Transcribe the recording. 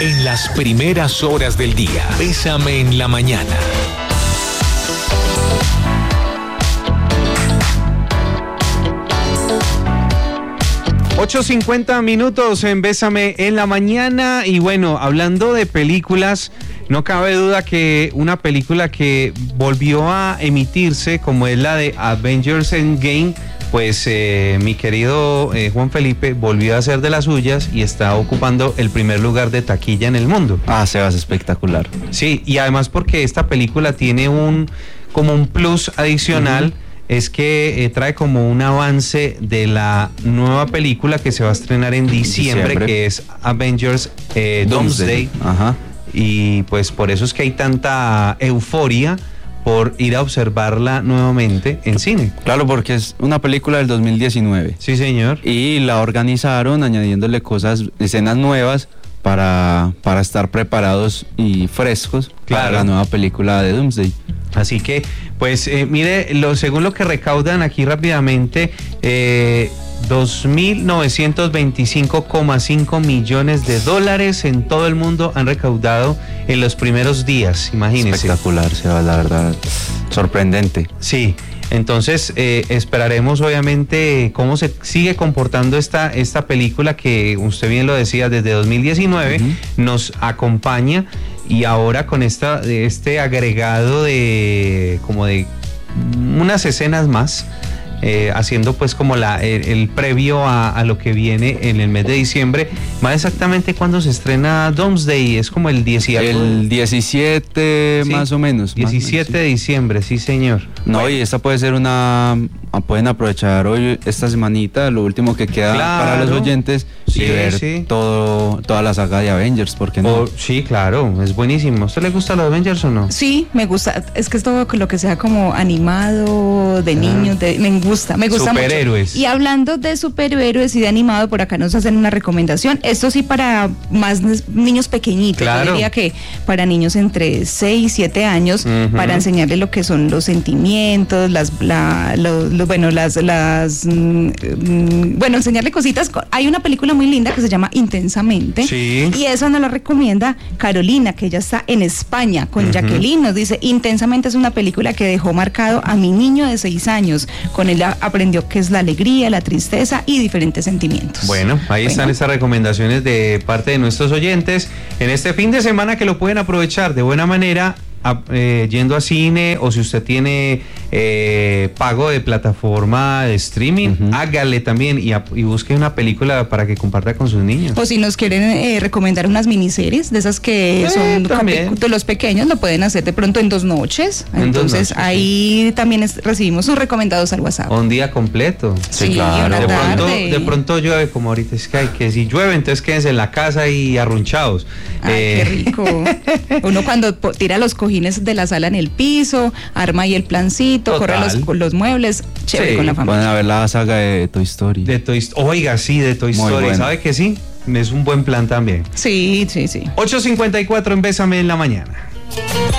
En las primeras horas del día, Bésame en la mañana. 8:50 en Bésame en la mañana. Y bueno, hablando de películas, no cabe duda que una película que volvió a emitirse, como es la de Avengers Endgame, pues mi querido Juan Felipe volvió a hacer de las suyas y está ocupando el primer lugar de taquilla en el mundo. Sebas, espectacular. Sí, y además porque esta película tiene como un plus adicional. Es que trae como un avance de la nueva película que se va a estrenar en diciembre. Que es Avengers Doomsday. Ajá. Y pues por eso es que hay tanta euforia por ir a observarla nuevamente en cine. Claro, porque es una película del 2019. Sí, señor. Y la organizaron añadiéndole escenas nuevas para estar preparados y frescos para la nueva película de Doomsday. Así que, pues, mire, según lo que recaudan aquí rápidamente, 2.925,5 millones de dólares en todo el mundo han recaudado en los primeros días, imagínense. Espectacular, Sebas, la verdad, sorprendente. Sí, entonces esperaremos obviamente cómo se sigue comportando esta película que usted bien lo decía, desde 2019 nos acompaña. Y ahora con este agregado de unas escenas más, haciendo pues como el previo a lo que viene en el mes de diciembre. Más exactamente cuando se estrena Doomsday, es como el 17. El 17 ¿sí? Más o menos. 17 de diciembre, sí señor. No, bueno. Y esta puede ser pueden aprovechar hoy, esta semanita, lo último que queda para los oyentes, y ver toda la saga de Avengers, ¿por qué no? Sí, claro, es buenísimo. ¿A usted le gusta los Avengers o no? Sí, me gusta, es que es todo lo que sea como animado, de niños, me gusta superhéroes mucho. Y hablando de superhéroes y de animado, por acá nos hacen una recomendación, esto sí para más niños pequeñitos, claro. Yo diría que para niños entre 6 y 7 años, para enseñarles lo que son los sentimientos, enseñarle cositas. Hay una película muy linda que se llama Intensamente, sí. Y esa nos la recomienda Carolina, que ella está en España con Jacqueline. Nos dice: Intensamente es una película que dejó marcado a mi niño de 6 años. Con él aprendió qué es la alegría, la tristeza y diferentes sentimientos. Bueno, ahí están estas recomendaciones de parte de nuestros oyentes en este fin de semana, que lo pueden aprovechar de buena manera yendo a cine, o si usted tiene pago de plataforma de streaming, hágale también y busque una película para que comparta con sus niños. O si nos quieren recomendar unas miniseries de esas que son capítulos pequeños, lo pueden hacer de pronto en 2 noches. Entonces ahí también recibimos sus recomendados al WhatsApp. Un día completo. Sí, claro. De pronto llueve, como ahorita es que si llueve, entonces quédense en la casa y arrunchados. Qué rico. Uno cuando tira los cojines de la sala en el piso, arma ahí el plancito, corre los muebles, chévere, con la familia. Pueden ver la saga de Toy Story. Oiga, sí, de Toy Story. Bueno. ¿Sabe que sí? Es un buen plan también. Sí. 8:54 en Bésame en la mañana.